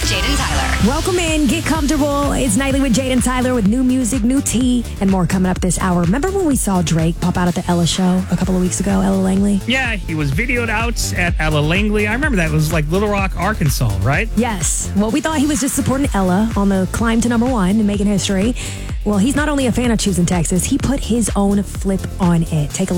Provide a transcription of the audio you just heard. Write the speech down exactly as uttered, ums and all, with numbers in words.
Jade and Tyler. Welcome in. Get comfortable. It's Nightly with Jade and Tyler with new music, new tea, and more coming up this hour. Remember when we saw Drake pop out at the Ella show a couple of weeks ago, Ella Langley? Yeah, he was videoed out at Ella Langley. I remember that. It was like Little Rock, Arkansas, right? Yes. Well, we thought he was just supporting Ella on the climb to number one and making history. Well, he's not only a fan of Choosing Texas, he put his own flip on it. Take a listen.